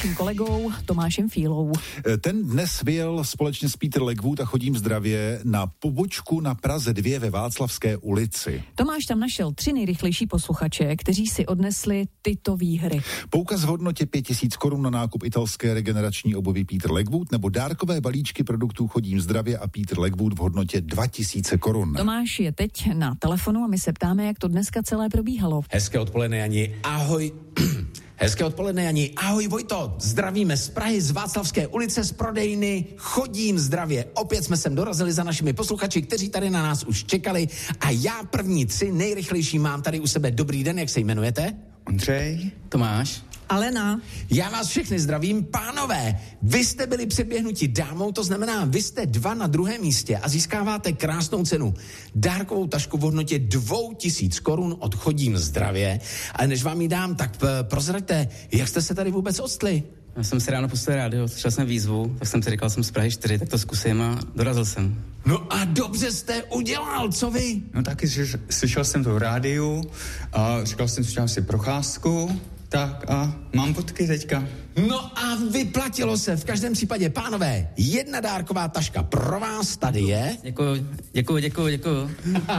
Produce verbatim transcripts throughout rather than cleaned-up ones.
Tím kolegou Tomášem Fílou. Ten dnes vyjel společně s Peter Legwood a Chodím zdravě na pobočku na Praze dva ve Václavské ulici. Tomáš tam našel tři nejrychlejší posluchače, kteří si odnesli tyto výhry. Poukaz v hodnotě pět tisíc korun na nákup italské regenerační obuvi Peter Legwood nebo dárkové balíčky produktů Chodím zdravě a Peter Legwood v hodnotě dva tisíce korun. Tomáš je teď na telefonu a my se ptáme, jak to dneska celé probíhalo. Hezké odpoledne, Jani. Ahoj. Hezké odpoledne, Jani. Ahoj, Vojto. Zdravíme z Prahy, z Václavské ulice, z prodejny Chodím zdravě. Opět jsme sem dorazili za našimi posluchači, kteří tady na nás už čekali. A já první tři nejrychlejší mám tady u sebe. Dobrý den, jak se jmenujete? Ondřej. Tomáš. Alena. Já vás všechny zdravím, pánové. Vy jste byli předběhnuti dámou, to znamená, vy jste dva na druhém místě a získáváte krásnou cenu. Dárkovou tašku v hodnotě dvou tisíc korun od Chodím zdravě. Ale než vám ji dám, tak prozraďte, jak jste se tady vůbec odstli? Já jsem si ráno pustil rádio, slyšel jsem výzvu, tak jsem si říkal, jsem z Prahy čtyři, tak to zkusím a dorazil jsem. No a dobře jste udělal, co vy? No taky slyšel jsem to v rádiu a říkal jsem, že si procházku, tak a mám bodky teďka. No a vyplatilo se, v každém případě, pánové, jedna dárková taška pro vás tady je. Děkuju, děkuju, děkuju, děkuju.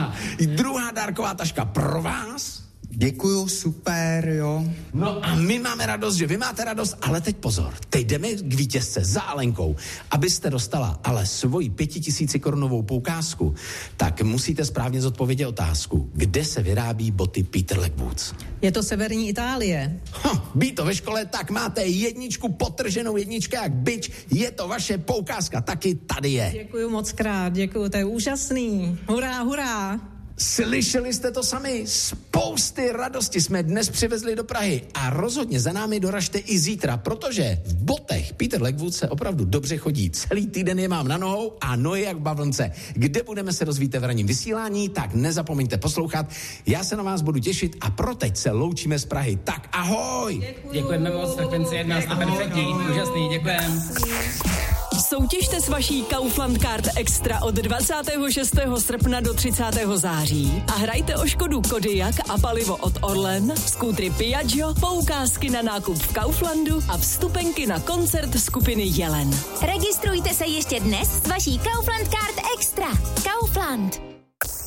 Druhá dárková taška pro vás. Děkuju, super, jo. No a my máme radost, že vy máte radost, ale teď pozor, teď jdeme k vítězce za Alenkou. Abyste dostala ale svoji pětitisíci korunovou poukázku, tak musíte správně zodpovědět otázku, kde se vyrábí boty Peter Legwoods. Je to severní Itálie. Hm, být to ve škole, tak máte jedničku, potrženou jedničku jak bič, je to vaše poukázka, taky tady je. Děkuju moc krát, děkuju, to je úžasný. Hurá, hurá. Slyšeli jste to sami? Spousty radosti jsme dnes přivezli do Prahy a rozhodně za námi doražte i zítra, protože v botech Peter Legwood se opravdu dobře chodí. Celý týden je mám na nohou a nohy jak v bavlnce. Kde budeme se dozvíte v ranním vysílání, tak nezapomeňte poslouchat. Já se na vás budu těšit a pro teď se loučíme z Prahy. Tak ahoj! Děkuju. Děkujeme moc, frekvence jedna, jste perfektní, úžasný, děkujeme. Soutěžte s vaší Kaufland Card Extra od dvacátého šestého srpna do třicátého září a hrajte o Škodu Kodiaq a palivo od Orlen, skútry Piaggio, poukázky na nákup v Kauflandu a vstupenky na koncert skupiny Jelen. Registrujte se ještě dnes s vaší Kaufland Card Extra. Kaufland.